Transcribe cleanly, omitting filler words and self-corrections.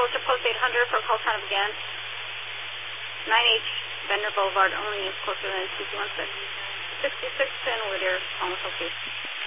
close to post 800 for call sign of again. 9H, Bender Boulevard, only is closer than 216. 6610 Whittier, almost okay.